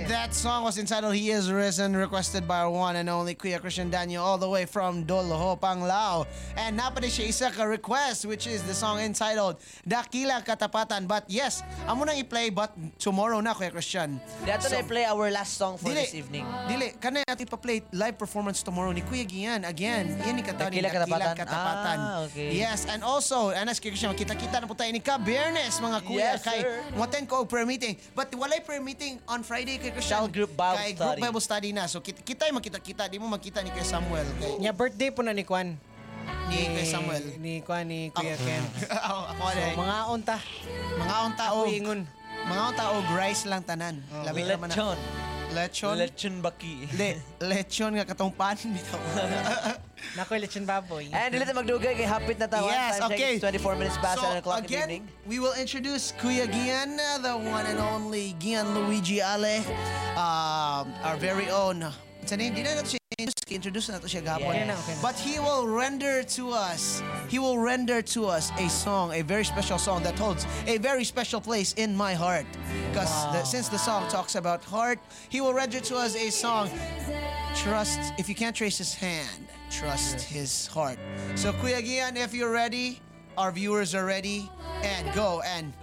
And that song was entitled He Is Risen, requested by our one and only Kuya Christian Daniel, all the way from Doloho, Panglao. And napadi siya isa ka request, which is the song entitled Dakila Katapatan. But yes, amo nang i-play, but tomorrow na, Kuya Christian. Dato na i-play our last song for this evening. Dili, kanay at ipa-play live performance tomorrow ni Kuya Gian. Again, yan ni kataw ni Dakila Katapatan. Okay. Yes, and also, anas Kuya Christian, makita-kita na po tayo ni Ka-Biernes, mga kuya. Yes, kay sir. Moten ko prayer meeting. But walay prayer meeting on Friday, Kuya Christian. Child group Bible kay study. Group Bible study na. So, kita makita-kita. Di mo makita ni Kuya Samuel. Kay, Nya birthday po na ni Kwan. ni Kuya Samuel. Ni Kwan, ni Kuya Ken. Ako So, mga unta. mga tao. Ako ingon. Mga tao, rice lang tanan. Labi naman na. Lechon. Lechon? Lechon baki. Lechon nga katong pan. Nakoy lechon baboy. And dili ta magdugay kay hapit na tawa. Yes, Time okay. check is 24 minutes past 7 o'clock in the again, evening. we will introduce Kuya Gian, the one and only Gian Luigi Ale, our very own. Sa name, di na natin siya introduce na to siya gapon. Yes. Okay na. But he will render to us a song, a very special song that holds a very special place in my heart. Because since the song talks about heart, he will render to us a song, Trust, if you can't trace his hand, trust his heart. So Kuya Gian, if you're ready, our viewers are ready, and go and